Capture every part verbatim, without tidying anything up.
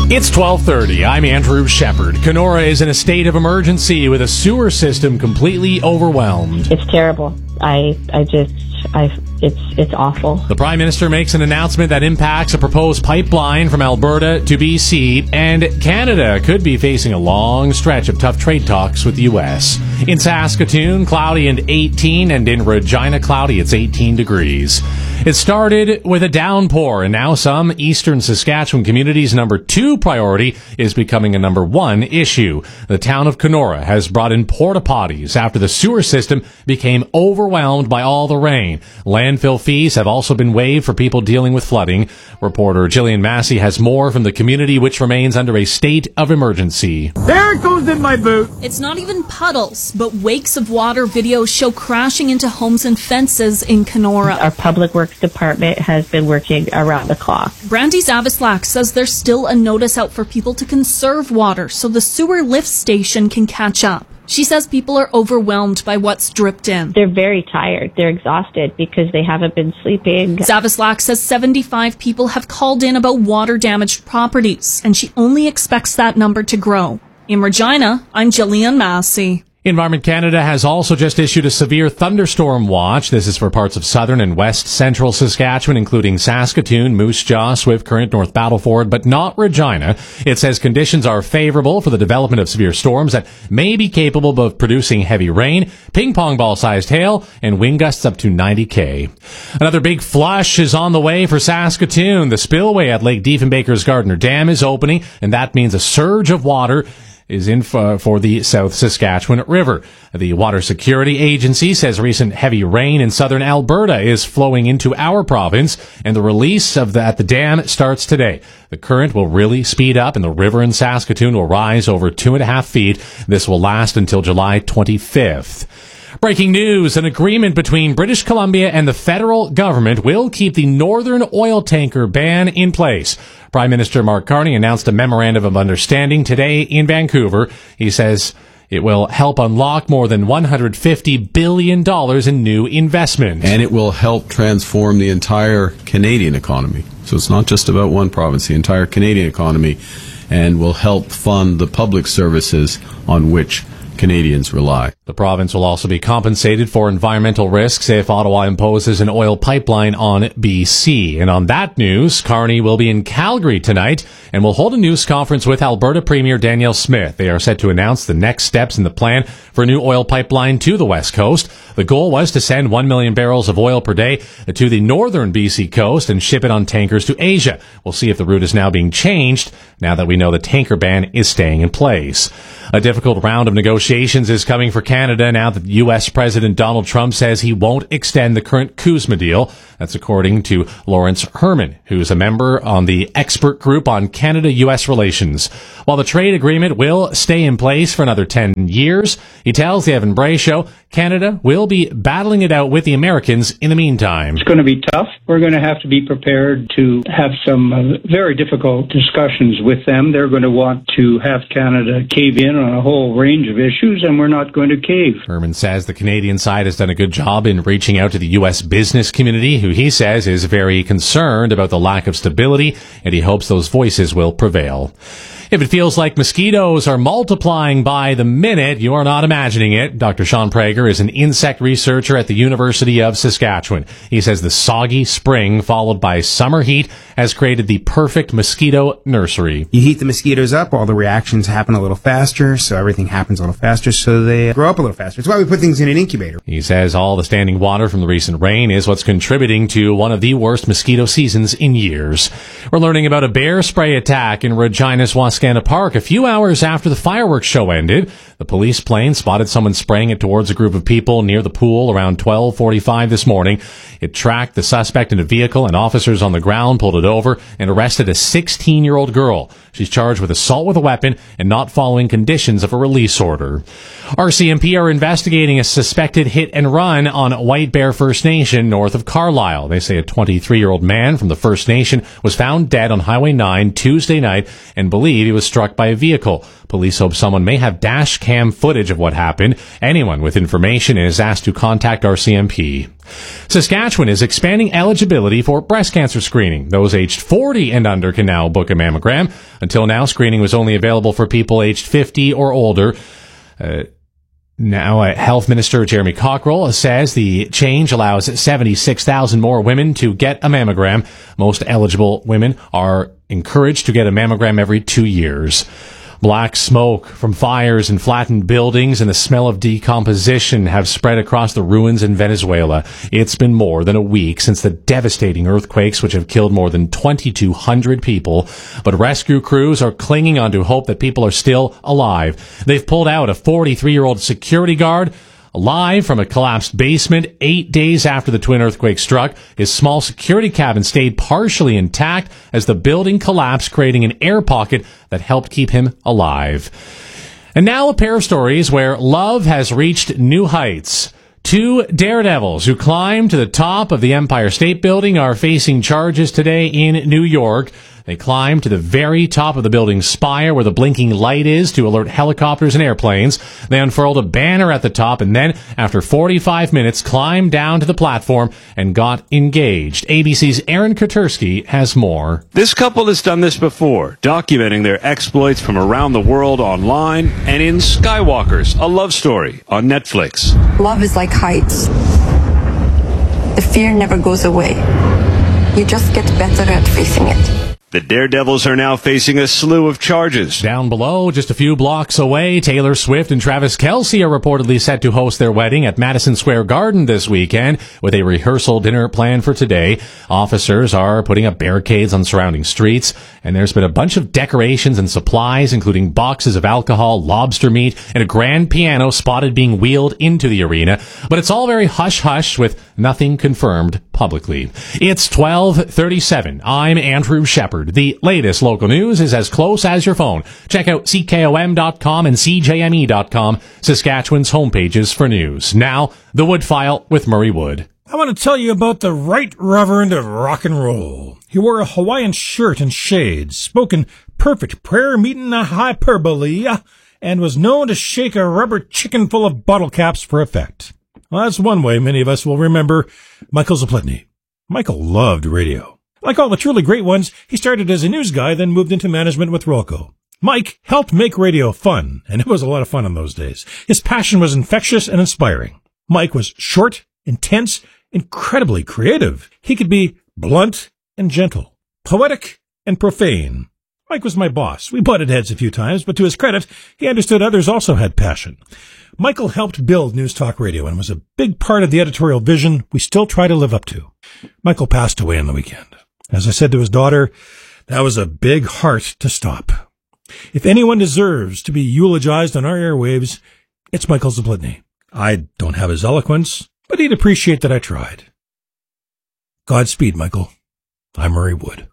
It's twelve thirty. I'm Andrew Shepard. Kenora is in a state of emergency with a sewer system completely overwhelmed. It's terrible. I I just I it's it's awful. The Prime Minister makes an announcement that impacts a proposed pipeline from Alberta to B C, and Canada could be facing a long stretch of tough trade talks with the U S. In Saskatoon, cloudy and eighteen, and in Regina, cloudy, it's eighteen degrees. It started with a downpour, and now some eastern Saskatchewan communities' number two priority is becoming a number one issue. The town of Kenora has brought in porta potties after the sewer system became overwhelmed by all the rain. Landfill fees have also been waived for people dealing with flooding. Reporter Gillian Massey has more from the community, which remains under a state of emergency. There it goes in my boot. It's not even puddles, but wakes of water videos show crashing into homes and fences in Kenora. Our public works department has been working around the clock. Brandy Zavislak says there's still a notice out for people to conserve water so the sewer lift station can catch up. She says people are overwhelmed by what's dripped in. They're very tired. They're exhausted because they haven't been sleeping. Zavislak says seventy-five people have called in about water-damaged properties, and she only expects that number to grow. In Regina, I'm Gillian Massey. Environment Canada has also just issued a severe thunderstorm watch. This is for parts of southern and west central Saskatchewan, including Saskatoon, Moose Jaw, Swift Current, North Battleford, but not Regina. It says conditions are favorable for the development of severe storms that may be capable of producing heavy rain, ping-pong ball-sized hail, and wind gusts up to ninety K. Another big flush is on the way for Saskatoon. The spillway at Lake Diefenbaker's Gardner Dam is opening, and that means a surge of water is in for, for the South Saskatchewan River. The Water Security Agency says recent heavy rain in southern Alberta is flowing into our province, and the release of the, at the dam starts today. The current will really speed up, and the river in Saskatoon will rise over two and a half feet. This will last until July twenty-fifth. Breaking news, an agreement between British Columbia and the federal government will keep the northern oil tanker ban in place. Prime Minister Mark Carney announced a memorandum of understanding today in Vancouver. He says it will help unlock more than one hundred fifty billion dollars in new investment. And it will help transform the entire Canadian economy. So it's not just about one province, the entire Canadian economy, and will help fund the public services on which Canadians rely. The province will also be compensated for environmental risks if Ottawa imposes an oil pipeline on B C. And on that news, Carney will be in Calgary tonight and will hold a news conference with Alberta Premier Danielle Smith. They are set to announce the next steps in the plan for a new oil pipeline to the West Coast. The goal was to send one million barrels of oil per day to the northern B C coast and ship it on tankers to Asia. We'll see if the route is now being changed now that we know the tanker ban is staying in place. A difficult round of negotiations is coming for Canada now that U S President Donald Trump says he won't extend the current CUSMA deal. That's according to Lawrence Herman, who's a member on the expert group on Canada-U S relations. While the trade agreement will stay in place for another ten years, he tells the Evan Bray Show Canada will be battling it out with the Americans in the meantime. It's going to be tough. We're going to have to be prepared to have some uh, very difficult discussions with them. They're going to want to have Canada cave in on a whole range of issues, and we're not going to cave. Herman says the Canadian side has done a good job in reaching out to the U S business community, who he says is very concerned about the lack of stability, and he hopes those voices will prevail. If it feels like mosquitoes are multiplying by the minute, you are not imagining it. Doctor Sean Prager is an insect researcher at the University of Saskatchewan. He says the soggy spring followed by summer heat has created the perfect mosquito nursery. You heat the mosquitoes up, all the reactions happen a little faster, so everything happens a little faster, so they grow up a little faster. That's why we put things in an incubator. He says all the standing water from the recent rain is what's contributing to one of the worst mosquito seasons in years. We're learning about a bear spray attack in Regina's Wascana Park a few hours after the fireworks show ended. The police plane spotted someone spraying it towards a group of people near the pool around twelve forty-five this morning. It tracked the suspect in a vehicle, and officers on the ground pulled it over and arrested a sixteen-year-old girl. She's charged with assault with a weapon and not following conditions of a release order. R C M P are investigating a suspected hit and run on White Bear First Nation north of Carlisle. They say a twenty-three-year-old man from the First Nation was found dead on Highway nine Tuesday night and believed believe he was struck by a vehicle. Police hope someone may have dash cam footage of what happened. Anyone with information is asked to contact R C M P. Saskatchewan is expanding eligibility for breast cancer screening. Those aged forty and under can now book a mammogram. Until now, screening was only available for people aged fifty or older. Uh, Now, uh, Health Minister Jeremy Cockrell says the change allows seventy-six thousand more women to get a mammogram. Most eligible women are encouraged to get a mammogram every two years. Black smoke from fires and flattened buildings and the smell of decomposition have spread across the ruins in Venezuela. It's been more than a week since the devastating earthquakes which have killed more than twenty-two hundred people. But rescue crews are clinging on to hope that people are still alive. They've pulled out a forty-three-year-old security guard alive from a collapsed basement eight days after the twin earthquake struck. His small security cabin stayed partially intact as the building collapsed, creating an air pocket that helped keep him alive. And now a pair of stories where love has reached new heights. Two daredevils who climbed to the top of the Empire State Building are facing charges today in New York. They climbed to the very top of the building's spire where the blinking light is to alert helicopters and airplanes. They unfurled a banner at the top and then, after forty-five minutes, climbed down to the platform and got engaged. A B C's Aaron Katersky has more. This couple has done this before, documenting their exploits from around the world online and in Skywalkers, a love story on Netflix. Love is like heights. The fear never goes away. You just get better at facing it. The Daredevils are now facing a slew of charges. Down below, just a few blocks away, Taylor Swift and Travis Kelce are reportedly set to host their wedding at Madison Square Garden this weekend, with a rehearsal dinner planned for today. Officers are putting up barricades on surrounding streets, and there's been a bunch of decorations and supplies, including boxes of alcohol, lobster meat, and a grand piano spotted being wheeled into the arena. But it's all very hush-hush, with nothing confirmed publicly. It's twelve thirty-seven. I'm Andrew Shepard. The latest local news is as close as your phone. Check out C K O M dot com and C J M E dot com, Saskatchewan's homepages for news. Now, the Wood File with Murray Wood. I want to tell you about the Right Reverend of Rock and Roll. He wore a Hawaiian shirt and shades, spoke in perfect prayer meeting hyperbole, and was known to shake a rubber chicken full of bottle caps for effect. Well, that's one way many of us will remember Michael Zaplitny. Michael loved radio. Like all the truly great ones, he started as a news guy, then moved into management with Rolco. Mike helped make radio fun, and it was a lot of fun in those days. His passion was infectious and inspiring. Mike was short, intense, incredibly creative. He could be blunt and gentle, poetic and profane. Mike was my boss. We butted heads a few times, but to his credit, he understood others also had passion. Michael helped build News Talk Radio and was a big part of the editorial vision we still try to live up to. Michael passed away on the weekend. As I said to his daughter, that was a big heart to stop. If anyone deserves to be eulogized on our airwaves, it's Michael Zaplitny. I don't have his eloquence, but he'd appreciate that I tried. Godspeed, Michael. I'm Murray Wood.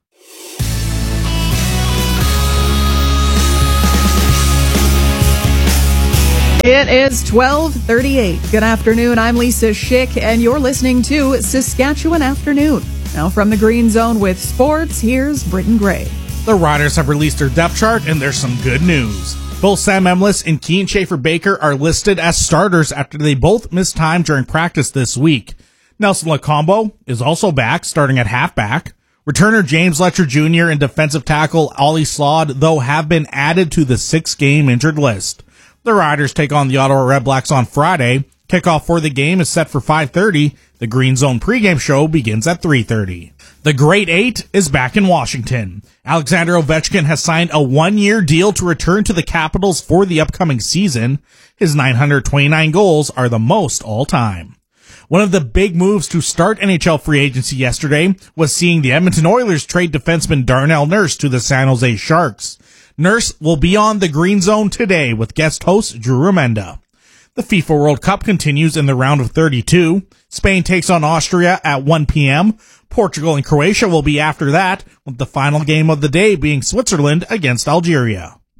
It is twelve thirty-eight. Good afternoon. I'm Lisa Schick, and you're listening to Saskatchewan Afternoon. Now from the Green Zone with sports, here's Britton Gray. The Riders have released their depth chart, and there's some good news. Both Sam Emlis and Keane Schaefer-Baker are listed as starters after they both missed time during practice this week. Nelson Lacombo is also back, starting at halfback. Returner James Letcher Junior and defensive tackle Ollie Slod, though, have been added to the six-game injured list. The Riders take on the Ottawa Redblacks on Friday. Kickoff for the game is set for five thirty. The Green Zone pregame show begins at three thirty. The Great Eight is back in Washington. Alexander Ovechkin has signed a one-year deal to return to the Capitals for the upcoming season. His nine hundred twenty-nine goals are the most all-time. One of the big moves to start N H L free agency yesterday was seeing the Edmonton Oilers trade defenseman Darnell Nurse to the San Jose Sharks. Nurse will be on the Green Zone today with guest host Drew Remenda. The FIFA World Cup continues in the round of thirty-two. Spain takes on Austria at one p.m. Portugal and Croatia will be after that, with the final game of the day being Switzerland against Algeria.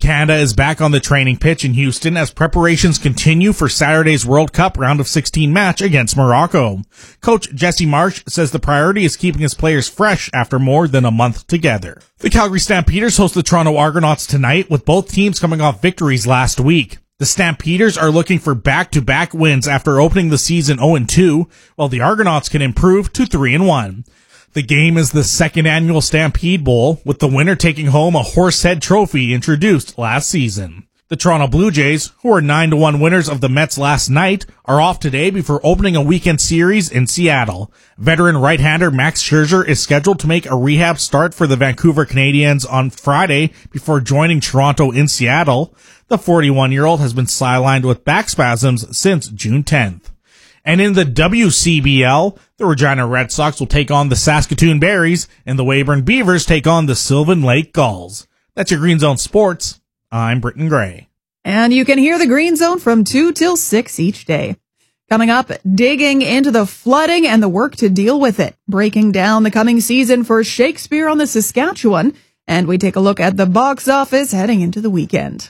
Canada is back on the training pitch in Houston as preparations continue for Saturday's World Cup round of sixteen match against Morocco. Coach Jesse Marsh says the priority is keeping his players fresh after more than a month together. The Calgary Stampeders host the Toronto Argonauts tonight, with both teams coming off victories last week. The Stampeders are looking for back-to-back wins after opening the season oh and two, while the Argonauts can improve to three and one. The game is the second annual Stampede Bowl, with the winner taking home a Horsehead Trophy introduced last season. The Toronto Blue Jays, who are nine to one winners of the Mets last night, are off today before opening a weekend series in Seattle. Veteran right-hander Max Scherzer is scheduled to make a rehab start for the Vancouver Canadians on Friday before joining Toronto in Seattle. The forty-one-year-old has been sidelined with back spasms since June tenth. And in the W C B L, the Regina Red Sox will take on the Saskatoon Berries, and the Weyburn Beavers take on the Sylvan Lake Gulls. That's your Green Zone Sports. I'm Britton Gray. And you can hear the Green Zone from two till six each day. Coming up, digging into the flooding and the work to deal with it, breaking down the coming season for Shakespeare on the Saskatchewan, and we take a look at the box office heading into the weekend.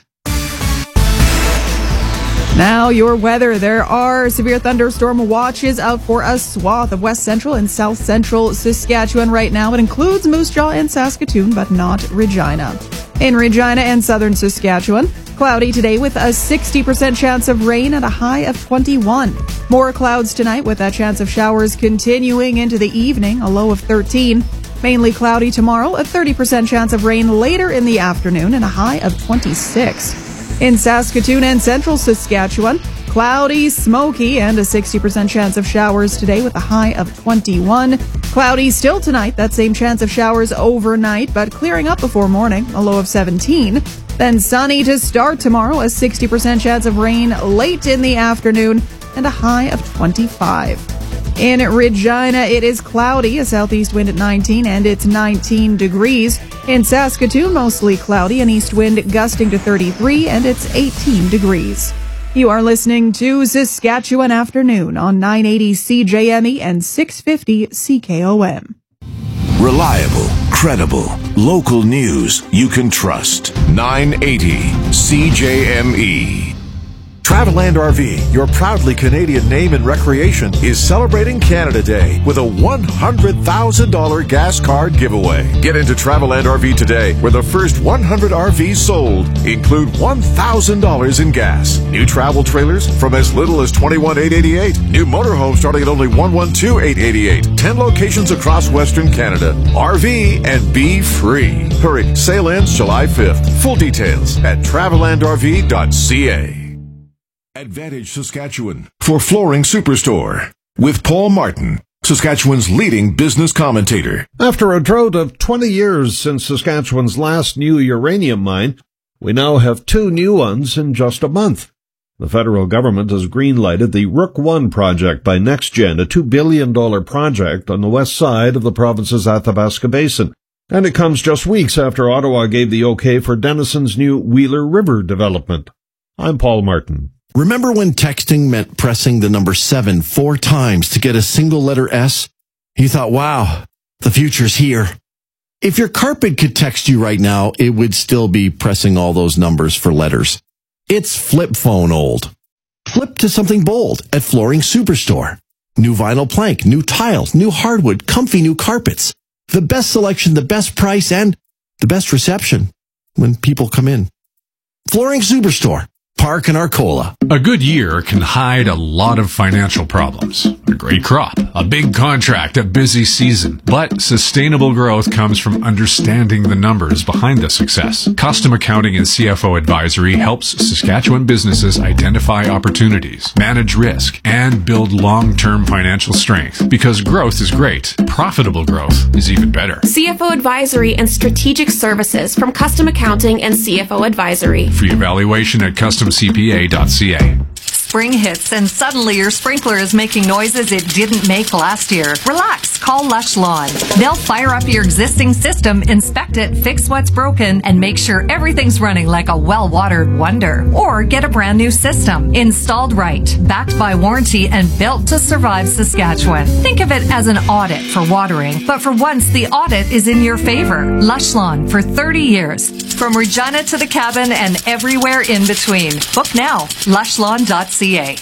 Now, your weather. There are severe thunderstorm watches out for a swath of west central and south central Saskatchewan right now. It includes Moose Jaw and Saskatoon, but not Regina. In Regina and southern Saskatchewan, cloudy today with a sixty percent chance of rain and a high of twenty-one. More clouds tonight with a chance of showers continuing into the evening, a low of thirteen. Mainly cloudy tomorrow, a thirty percent chance of rain later in the afternoon and a high of twenty-six. In Saskatoon and central Saskatchewan, cloudy, smoky, and a sixty percent chance of showers today with a high of twenty-one. Cloudy still tonight, that same chance of showers overnight, but clearing up before morning, a low of seventeen. Then sunny to start tomorrow, a sixty percent chance of rain late in the afternoon, and a high of twenty-five. In Regina, it is cloudy, a southeast wind at nineteen, and it's nineteen degrees. In Saskatoon, mostly cloudy, an east wind gusting to thirty-three, and it's eighteen degrees. You are listening to Saskatchewan Afternoon on nine eighty C J M E and six fifty C K O M. Reliable, credible, local news you can trust. nine eighty C J M E. Travelland R V, your proudly Canadian name in recreation, is celebrating Canada Day with a one hundred thousand dollars gas card giveaway. Get into Travelland R V today, where the first one hundred R Vs sold include one thousand dollars in gas. New travel trailers from as little as twenty-one thousand eight hundred eighty-eight dollars. New motorhomes starting at only one hundred twelve thousand eight hundred eighty-eight dollars. ten locations across Western Canada. R V and be free. Hurry, sale ends July fifth. Full details at travelland r v dot c a. Advantage Saskatchewan for Flooring Superstore with Paul Martin, Saskatchewan's leading business commentator. After a drought of twenty years since Saskatchewan's last new uranium mine, we now have two new ones in just a month. The federal government has green-lighted the Rook One project by NextGen, a two billion dollars project on the west side of the province's Athabasca Basin. And it comes just weeks after Ottawa gave the okay for Denison's new Wheeler River development. I'm Paul Martin. Remember when texting meant pressing the number seven four times to get a single letter S? You thought, wow, the future's here. If your carpet could text you right now, it would still be pressing all those numbers for letters. It's flip phone old. Flip to something bold at Flooring Superstore. New vinyl plank, new tiles, new hardwood, comfy new carpets. The best selection, the best price, and the best reception when people come in. Flooring Superstore. Park in Arcola. A good year can hide a lot of financial problems. A great crop, a big contract, a busy season. But sustainable growth comes from understanding the numbers behind the success. Custom Accounting and C F O Advisory helps Saskatchewan businesses identify opportunities, manage risk, and build long-term financial strength. Because growth is great, profitable growth is even better. C F O Advisory and Strategic Services from Custom Accounting and C F O Advisory. Free evaluation at custom c p a dot c a. spring hits and suddenly your sprinkler is making noises it didn't make last year. Relax. Call Lush Lawn. They'll fire up your existing system, inspect it, fix what's broken, and make sure everything's running like a well-watered wonder. Or get a brand new system. Installed right, backed by warranty, and built to survive Saskatchewan. Think of it as an audit for watering, but for once the audit is in your favor. Lush Lawn for thirty years. From Regina to the cabin and everywhere in between. Book now. lush lawn dot c a.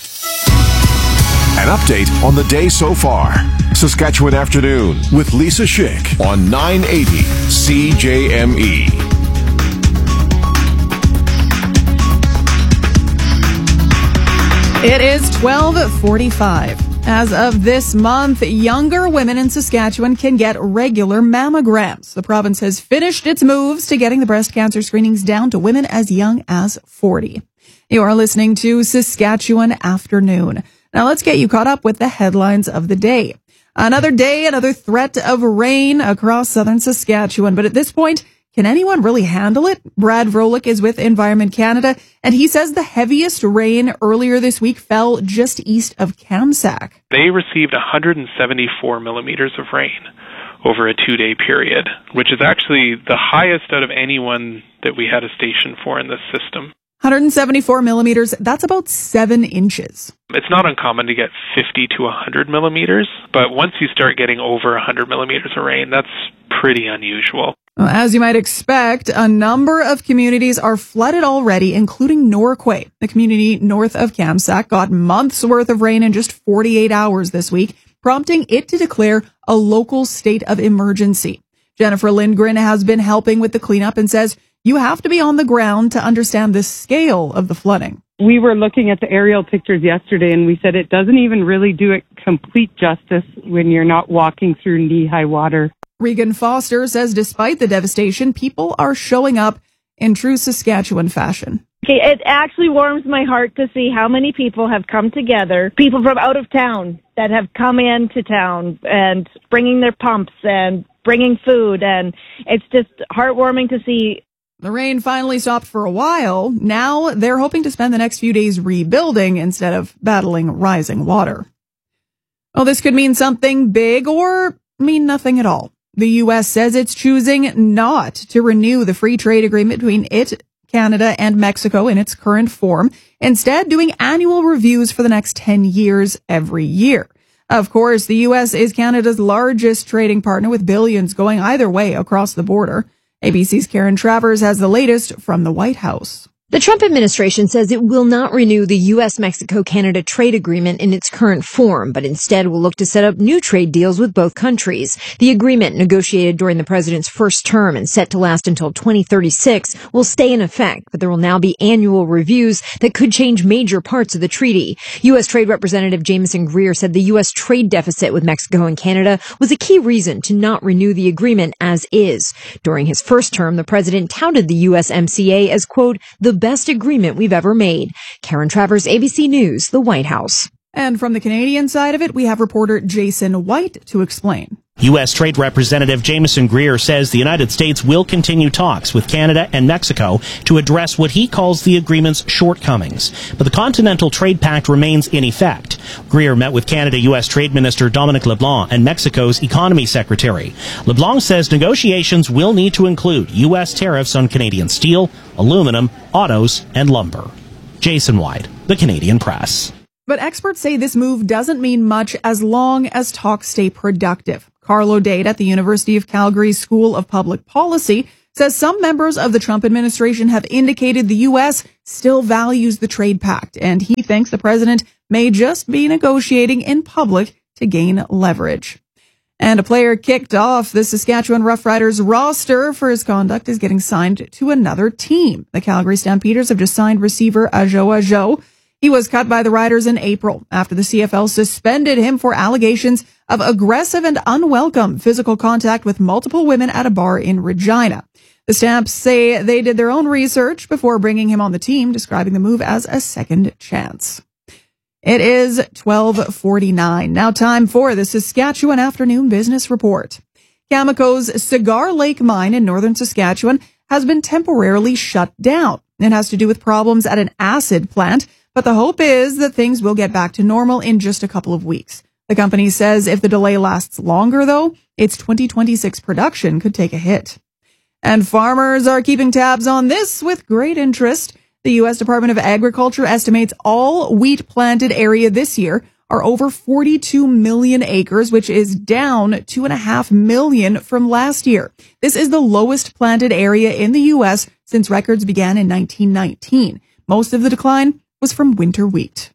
An update on the day so far. Saskatchewan Afternoon with Lisa Schick on nine eighty C J M E. It is twelve forty-five. As of this month, younger women in Saskatchewan can get regular mammograms. The province has finished its moves to getting the breast cancer screenings down to women as young as forty. You are listening to Saskatchewan Afternoon. Now let's get you caught up with the headlines of the day. Another day, another threat of rain across southern Saskatchewan. But at this point, can anyone really handle it? Brad Vrolik is with Environment Canada, and he says the heaviest rain earlier this week fell just east of Kamsack. They received one hundred seventy-four millimeters of rain over a two-day period, which is actually the highest out of anyone that we had a station for in this system. one hundred seventy-four millimeters, that's about seven inches. It's not uncommon to get fifty to one hundred millimeters, but once you start getting over one hundred millimeters of rain, that's pretty unusual. Well, as you might expect, a number of communities are flooded already, including Norquay. The community north of Kamsack got months worth of rain in just forty-eight hours this week, prompting it to declare a local state of emergency. Jennifer Lindgren has been helping with the cleanup and says you have to be on the ground to understand the scale of the flooding. We were looking at the aerial pictures yesterday, and we said it doesn't even really do it complete justice when you're not walking through knee-high water. Regan Foster says despite the devastation, people are showing up in true Saskatchewan fashion. Okay, it actually warms my heart to see how many people have come together, people from out of town that have come into town and bringing their pumps and bringing food, and it's just heartwarming to see. The rain finally stopped for a while. Now they're hoping to spend the next few days rebuilding instead of battling rising water. Well, this could mean something big or mean nothing at all. The U S says it's choosing not to renew the free trade agreement between it, Canada, and Mexico in its current form, instead doing annual reviews for the next ten years every year. Of course, the U S is Canada's largest trading partner, with billions going either way across the border. A B C's Karen Travers has the latest from the White House. The Trump administration says it will not renew the U S Mexico Canada trade agreement in its current form, but instead will look to set up new trade deals with both countries. The agreement, negotiated during the president's first term and set to last until twenty thirty-six, will stay in effect, but there will now be annual reviews that could change major parts of the treaty. U S Trade Representative Jameson Greer said the U S trade deficit with Mexico and Canada was a key reason to not renew the agreement as is. During his first term, the president touted the U S M C A as, quote, the best agreement we've ever made. Karen Travers, A B C News, the White House. And from the Canadian side of it, we have reporter Jason White to explain. U S Trade Representative Jameson Greer says the United States will continue talks with Canada and Mexico to address what he calls the agreement's shortcomings. But the Continental Trade Pact remains in effect. Greer met with Canada-U S Trade Minister Dominic LeBlanc and Mexico's Economy Secretary. LeBlanc says negotiations will need to include U S tariffs on Canadian steel, aluminum, autos, and lumber. Jason White, the Canadian Press. But experts say this move doesn't mean much as long as talks stay productive. Carlo Dade at the University of Calgary's School of Public Policy says some members of the Trump administration have indicated the U S still values the trade pact, and he thinks the president may just be negotiating in public to gain leverage. And a player kicked off the Saskatchewan Roughriders roster for his conduct is getting signed to another team. The Calgary Stampeders have just signed receiver Ajo Ajo. He was cut by the Riders in April after the C F L suspended him for allegations of aggressive and unwelcome physical contact with multiple women at a bar in Regina. The Stamps say they did their own research before bringing him on the team, describing the move as a second chance. It is twelve forty-nine. Now time for the Saskatchewan Afternoon Business Report. Cameco's Cigar Lake mine in northern Saskatchewan has been temporarily shut down. It has to do with problems at an acid plant, but the hope is that things will get back to normal in just a couple of weeks. The company says if the delay lasts longer, though, its twenty twenty-six production could take a hit. And farmers are keeping tabs on this with great interest. The U S Department of Agriculture estimates all wheat planted area this year are over forty-two million acres, which is down two and a half million from last year. This is the lowest planted area in the U S since records began in nineteen nineteen. Most of the decline was from winter wheat.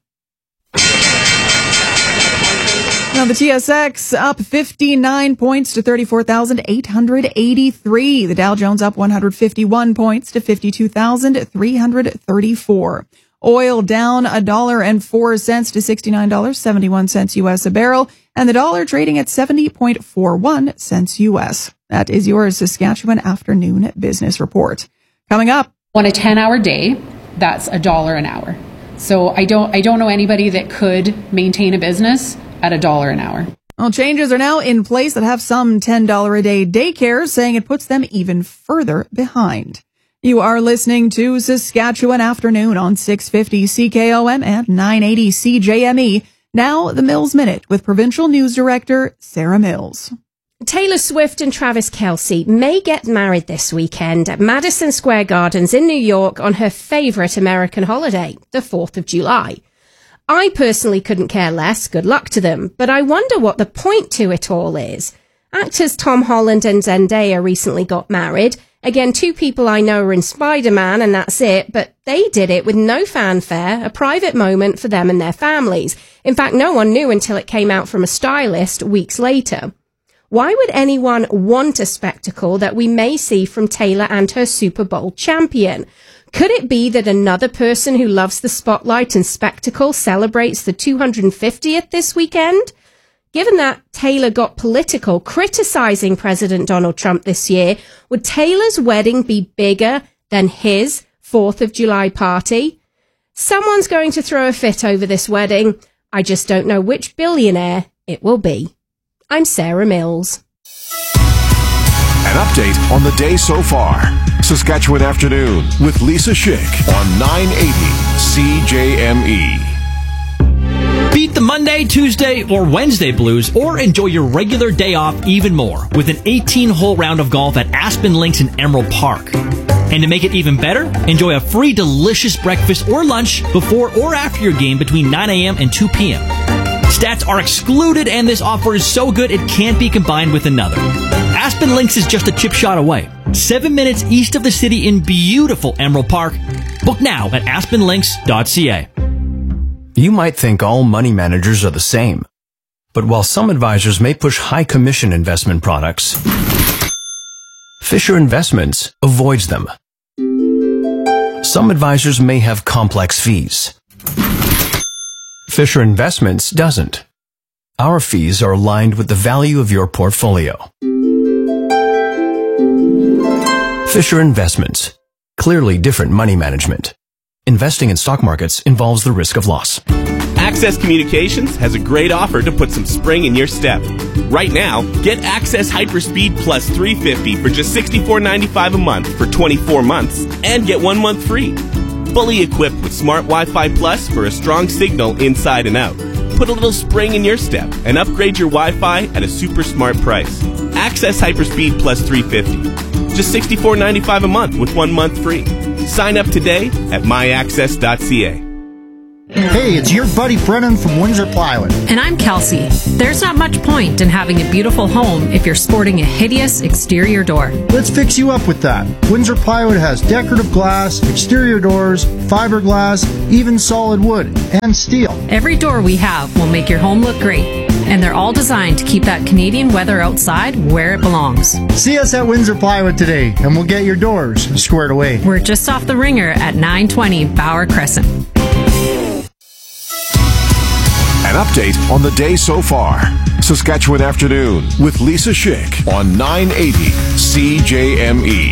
Now, the T S X up fifty-nine points to thirty-four thousand eight hundred eighty-three. The Dow Jones up one hundred fifty-one points to fifty-two thousand three hundred thirty-four. Oil down a dollar and four cents to sixty-nine dollars and seventy-one cents U S a barrel, and the dollar trading at seventy point four one cents U S. That is your Saskatchewan Afternoon Business Report. Coming up. On a ten-hour day, that's a dollar an hour. So I don't, I don't know anybody that could maintain a business at a dollar an hour. Well, changes are now in place that have some ten dollars a day daycares, saying it puts them even further behind. You are listening to Saskatchewan Afternoon on six fifty C K O M and nine eighty C J M E. Now, the Mills Minute with Provincial News Director Sarah Mills. Taylor Swift and Travis Kelce may get married this weekend at Madison Square Gardens in New York on her favourite American holiday, the fourth of July. I personally couldn't care less, good luck to them, but I wonder what the point to it all is. Actors Tom Holland and Zendaya recently got married. Again, two people I know are in Spider-Man and that's it, but they did it with no fanfare, a private moment for them and their families. In fact, no one knew until it came out from a stylist weeks later. Why would anyone want a spectacle that we may see from Taylor and her Super Bowl champion? Could it be that another person who loves the spotlight and spectacle celebrates the two hundred fiftieth this weekend? Given that Taylor got political criticizing President Donald Trump this year, would Taylor's wedding be bigger than his fourth of July party? Someone's going to throw a fit over this wedding. I just don't know which billionaire it will be. I'm Sarah Mills. An update on the day so far. Saskatchewan Afternoon with Lisa Schick on nine eighty C J M E. Beat the Monday, Tuesday, or Wednesday blues, or enjoy your regular day off even more with an eighteen-hole round of golf at Aspen Links in Emerald Park. And to make it even better, enjoy a free delicious breakfast or lunch before or after your game between nine a.m. and two p.m. Stats are excluded, and this offer is so good it can't be combined with another. Aspen Links is just a chip shot away, seven minutes east of the city in beautiful Emerald Park. Book now at aspen links dot c a. You might think all money managers are the same, but while some advisors may push high commission investment products, Fisher Investments avoids them. Some advisors may have complex fees. Fisher Investments doesn't. Our fees are aligned with the value of your portfolio. Fisher Investments. Clearly different money management. Investing in stock markets involves the risk of loss. Access Communications has a great offer to put some spring in your step. Right now, get Access Hyperspeed Plus three fifty for just sixty-four ninety-five a month for twenty-four months and get one month free. Fully equipped with Smart Wi-Fi Plus for a strong signal inside and out. Put a little spring in your step and upgrade your Wi-Fi at a super smart price. Access Hyperspeed Plus three fifty. Just sixty-four ninety-five a month with one month free. Sign up today at my access dot c a. Hey, it's your buddy Brennan from Windsor Plywood. And I'm Kelsey. There's not much point in having a beautiful home if you're sporting a hideous exterior door. Let's fix you up with that. Windsor Plywood has decorative glass, exterior doors, fiberglass, even solid wood, and steel. Every door we have will make your home look great. And they're all designed to keep that Canadian weather outside where it belongs. See us at Windsor Plywood today, and we'll get your doors squared away. We're just off the Ringer at nine twenty Bauer Crescent. An update on the day so far. Saskatchewan Afternoon with Lisa Schick on nine eighty C J M E.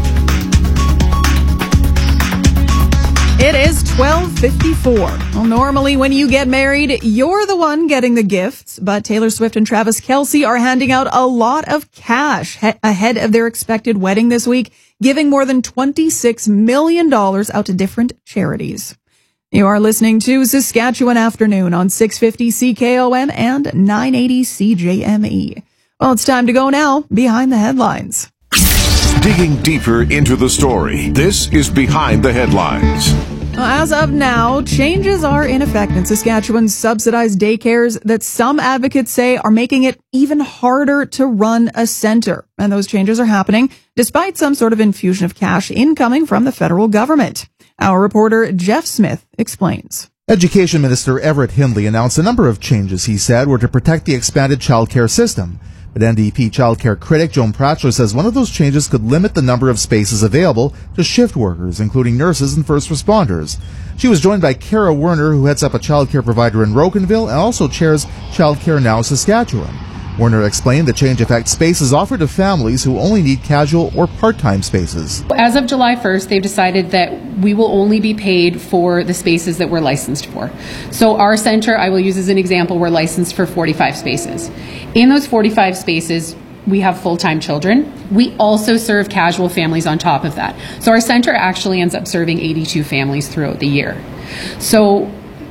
It is twelve fifty-four. Well, normally when you get married, you're the one getting the gifts, but Taylor Swift and Travis Kelce are handing out a lot of cash he- ahead of their expected wedding this week, giving more than twenty-six million dollars out to different charities. You are listening to Saskatchewan Afternoon on six fifty C K O M and nine eighty C J M E. Well, it's time to go now behind the headlines. Digging deeper into the story, this is Behind the Headlines. As of now, changes are in effect in Saskatchewan's subsidized daycares that some advocates say are making it even harder to run a center. And those changes are happening despite some sort of infusion of cash incoming from the federal government. Our reporter Jeff Smith explains. Education Minister Everett Hindley announced a number of changes he said were to protect the expanded childcare system. But N D P childcare critic Joan Pratchler says one of those changes could limit the number of spaces available to shift workers, including nurses and first responders. She was joined by Kara Werner, who heads up a childcare provider in Rocanville and also chairs Childcare Now Saskatchewan. Werner explained the change affects spaces offered to families who only need casual or part-time spaces. As of July first, they've decided that we will only be paid for the spaces that we're licensed for. So our center, I will use as an example, we're licensed for forty-five spaces. In those forty-five spaces, we have full-time children. We also serve casual families on top of that. So our center actually ends up serving eighty-two families throughout the year. So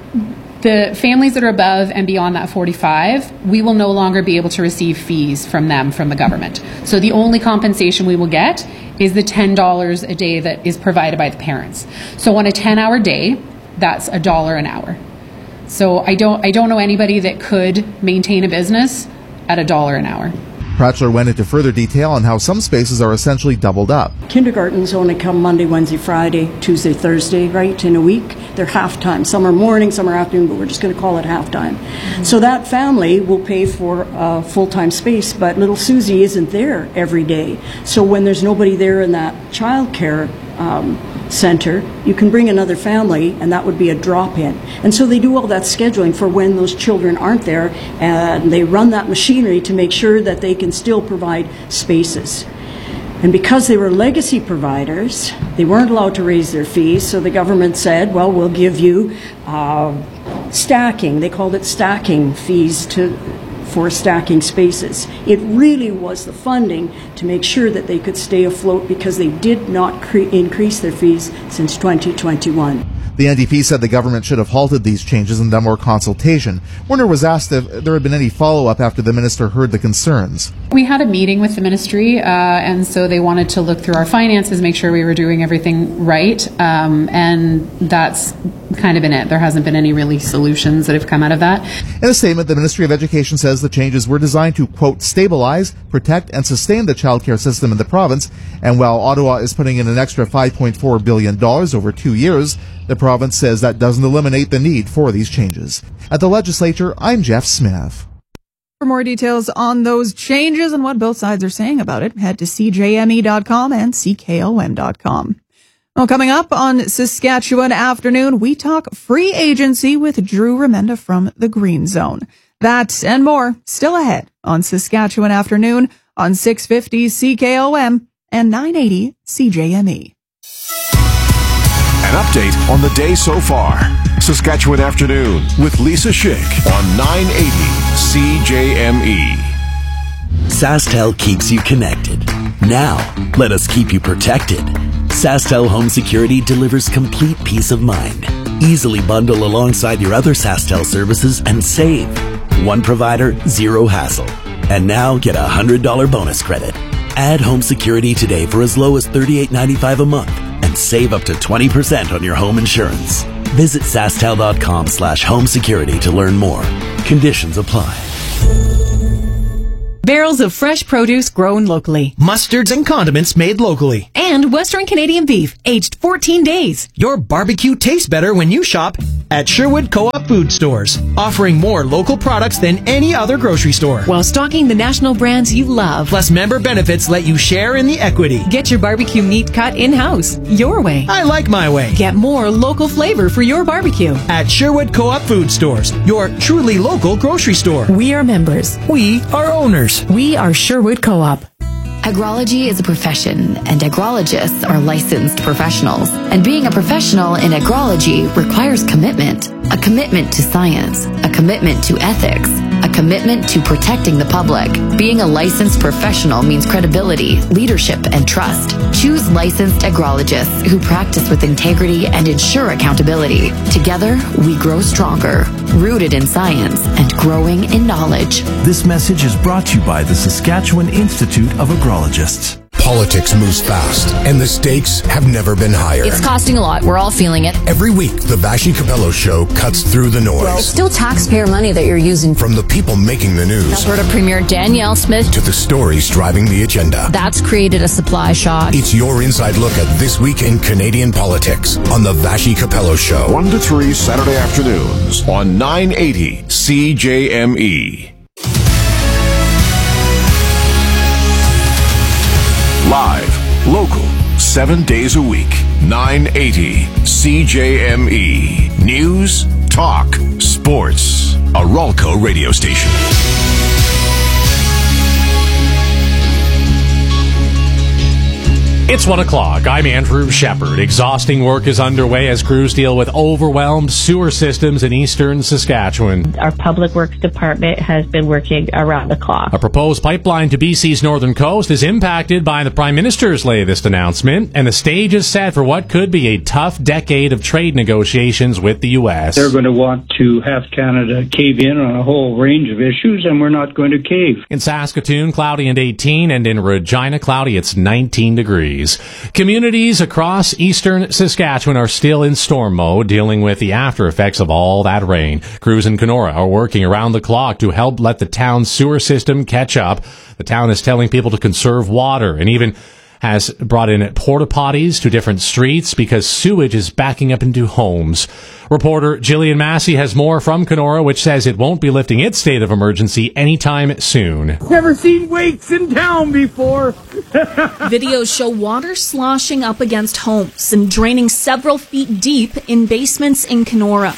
the families that are above and beyond that forty-five, we will no longer be able to receive fees from them, from the government. So the only compensation we will get is the ten dollars a day that is provided by the parents. So on a ten-hour day, that's a dollar an hour. So I don't, I don't know anybody that could maintain a business at a dollar an hour. Pratchler went into further detail on how some spaces are essentially doubled up. Kindergartens only come Monday, Wednesday, Friday, Tuesday, Thursday, right, in a week. They're half-time. Some are morning, some are afternoon, but we're just going to call it half-time. Mm-hmm. So that family will pay for a full-time space, but little Susie isn't there every day. So when there's nobody there in that childcare um, center, you can bring another family, and that would be a drop-in. And so they do all that scheduling for when those children aren't there, and they run that machinery to make sure that they can still provide spaces. And because they were legacy providers, they weren't allowed to raise their fees, so the government said, well, we'll give you uh, stacking. They called it stacking fees to for stacking spaces. It really was the funding to make sure that they could stay afloat because they did not cre- increase their fees since twenty twenty-one. The N D P said the government should have halted these changes and done more consultation. Werner was asked if there had been any follow-up after the minister heard the concerns. We had a meeting with the ministry, uh, and so they wanted to look through our finances, make sure we were doing everything right, um, and that's kind of been it. There hasn't been any really solutions that have come out of that. In a statement, the Ministry of Education says the changes were designed to, quote, stabilize, protect, and sustain the childcare system in the province, and while Ottawa is putting in an extra five point four billion dollars over two years, the province says that doesn't eliminate the need for these changes. At the legislature, I'm Jeff Smith. For more details on those changes and what both sides are saying about it, head to C J M E dot com and C K O M dot com. Well, coming up on Saskatchewan Afternoon, we talk free agency with Drew Remenda from the Green Zone. That and more still ahead on Saskatchewan Afternoon on six fifty C K O M and nine eighty C J M E. An update on the day so far. Saskatchewan Afternoon with Lisa Schick on nine eighty C J M E. SaskTel keeps you connected. Now, let us keep you protected. SaskTel Home Security delivers complete peace of mind. Easily bundle alongside your other SaskTel services and save. One provider, zero hassle. And now get a one hundred dollars bonus credit. Add home security today for as low as thirty-eight ninety-five a month and save up to twenty percent on your home insurance. Visit SaskTel.com slash home security to learn more. Conditions apply. Barrels of fresh produce grown locally. Mustards and condiments made locally. And Western Canadian beef, aged fourteen days. Your barbecue tastes better when you shop at Sherwood Co-op Food Stores, offering more local products than any other grocery store. While stocking the national brands you love. Plus member benefits let you share in the equity. Get your barbecue meat cut in-house, your way. I like my way. Get more local flavor for your barbecue. At Sherwood Co-op Food Stores, your truly local grocery store. We are members. We are owners. We are Sherwood Co-op. Agrology is a profession, and agrologists are licensed professionals. And being a professional in agrology requires commitment. A commitment to science, a commitment to ethics, a commitment to protecting the public. Being a licensed professional means credibility, leadership, and trust. Choose licensed agrologists who practice with integrity and ensure accountability. Together, we grow stronger, rooted in science and growing in knowledge. This message is brought to you by the Saskatchewan Institute of Agrologists. Politics moves fast, and the stakes have never been higher. It's costing a lot. We're all feeling it. Every week, the Vashi Capello Show cuts through the noise. It's still taxpayer money that you're using. From the people making the news. Alberta Premier Danielle Smith. To the stories driving the agenda. That's created a supply shock. It's your inside look at This Week in Canadian Politics on the Vashi Capello Show. one to three Saturday afternoons on nine eighty C J M E. Live, local, seven days a week. nine eighty C J M E. News, talk, sports. A Ralco radio station. It's one o'clock. I'm Andrew Shepard. Exhausting work is underway as crews deal with overwhelmed sewer systems in eastern Saskatchewan. Our Public Works Department has been working around the clock. A proposed pipeline to B C's northern coast is impacted by the Prime Minister's latest announcement, and the stage is set for what could be a tough decade of trade negotiations with the U S. They're going to want to have Canada cave in on a whole range of issues, and we're not going to cave. In Saskatoon, cloudy and eighteen, and in Regina, cloudy, it's nineteen degrees. Communities across eastern Saskatchewan are still in storm mode, dealing with the after effects of all that rain. Crews in Kenora are working around the clock to help let the town's sewer system catch up. The town is telling people to conserve water and even has brought in porta potties to different streets because sewage is backing up into homes. Reporter Jillian Massey has more from Kenora, which says it won't be lifting its state of emergency anytime soon. Never seen wakes in town before. Videos show water sloshing up against homes and draining several feet deep in basements in Kenora.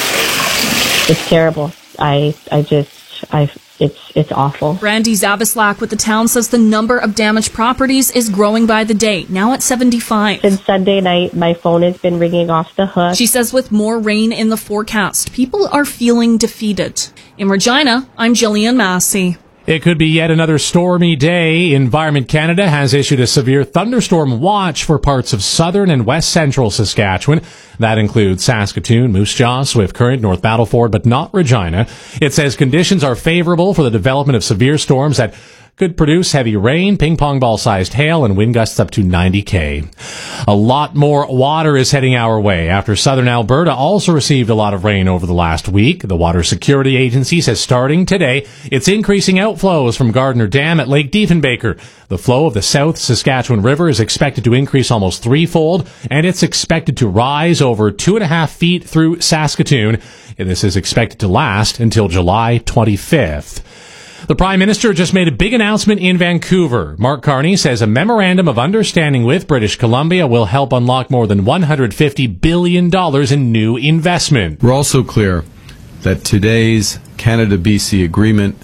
It's terrible. I, I just, I, it's, it's awful. Brandy Zavislak with the town says the number of damaged properties is growing by the day, now at seventy-five. Since Sunday night, my phone has been ringing off the hook. She says with more rain in the forecast, people are feeling defeated. In Regina, I'm Jillian Massey. It could be yet another stormy day. Environment Canada has issued a severe thunderstorm watch for parts of southern and west central Saskatchewan. That includes Saskatoon, Moose Jaw, Swift Current, North Battleford, but not Regina. It says conditions are favorable for the development of severe storms that could produce heavy rain, ping-pong ball-sized hail, and wind gusts up to ninety K. A lot more water is heading our way after southern Alberta also received a lot of rain over the last week. The Water Security Agency says starting today, it's increasing outflows from Gardner Dam at Lake Diefenbaker. The flow of the South Saskatchewan River is expected to increase almost threefold, and it's expected to rise over two and a half feet through Saskatoon. And this is expected to last until July twenty-fifth. The Prime Minister just made a big announcement in Vancouver. Mark Carney says a memorandum of understanding with British Columbia will help unlock more than one hundred fifty billion dollars in new investment. We're also clear that today's Canada-B C agreement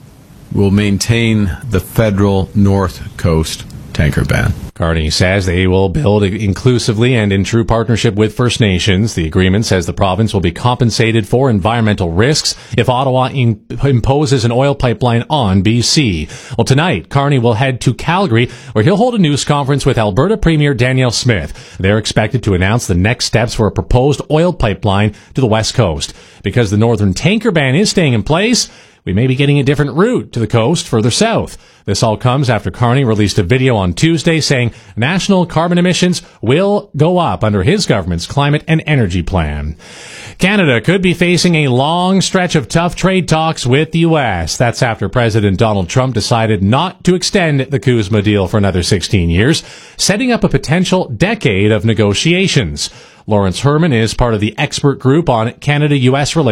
will maintain the federal North Coast tanker ban. Carney says they will build inclusively and in true partnership with First Nations. The agreement says the province will be compensated for environmental risks if Ottawa in- imposes an oil pipeline on B C. Well, tonight, Carney will head to Calgary, where he'll hold a news conference with Alberta Premier Danielle Smith. They're expected to announce the next steps for a proposed oil pipeline to the West Coast. Because the northern tanker ban is staying in place, we may be getting a different route to the coast further south. This all comes after Carney released a video on Tuesday saying national carbon emissions will go up under his government's climate and energy plan. Canada could be facing a long stretch of tough trade talks with the U S. That's after President Donald Trump decided not to extend the CUSMA deal for another sixteen years, setting up a potential decade of negotiations. Lawrence Herman is part of the expert group on Canada-U S relations.